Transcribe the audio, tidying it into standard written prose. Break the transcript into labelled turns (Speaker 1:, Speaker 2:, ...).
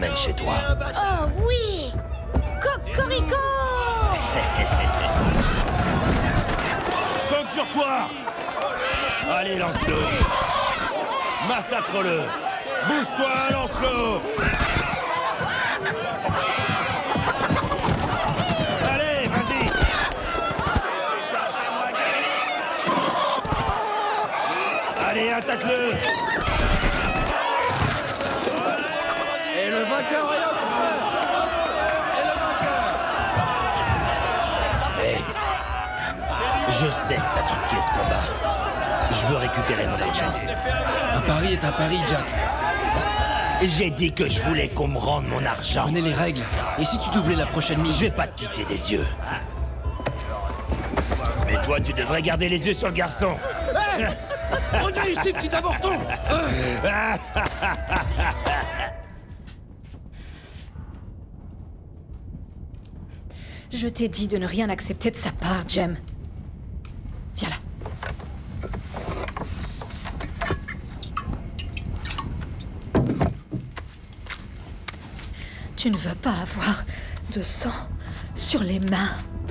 Speaker 1: ramène chez toi.
Speaker 2: Oh oui! Cocorico!
Speaker 3: Je compte sur toi! Allez, lance-le! Massacre-le! Bouge-toi, lance-le! Allez, vas-y! Allez, attaque-le!
Speaker 4: Et le vainqueur est l'empereur! Et le vainqueur!
Speaker 1: Hé! Je sais que t'as truqué ce combat. Je veux récupérer mon argent.
Speaker 4: Un pari est un pari, Jack.
Speaker 1: J'ai dit que je voulais qu'on me rende mon argent.
Speaker 4: Connais les règles. Et si tu doublais la prochaine mise?
Speaker 1: Je vais pas te quitter des yeux. Mais toi, tu devrais garder les yeux sur le garçon.
Speaker 4: Reviens ici, petit avorton!
Speaker 2: Je t'ai dit de ne rien accepter de sa part, Jem. Viens là. Tu ne veux pas avoir de sang sur les mains.